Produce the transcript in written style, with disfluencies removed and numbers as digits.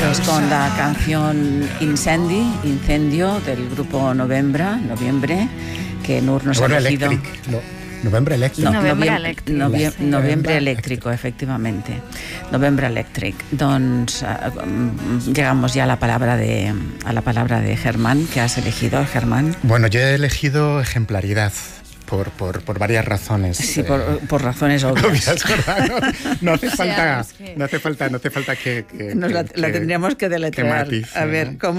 Pues con la canción Incendio del grupo Noviembre, que Nur nos ha elegido. Novembre Electric. Noviembre Eléctrico, efectivamente. Novembre Electric. Doncs llegamos ya a la palabra de Germán, que has elegido, Germán. Bueno, yo he elegido ejemplaridad. Por varias razones. Sí, por razones obvias. No hace falta que la tendríamos que deletrear. que matice, a ver, ¿cómo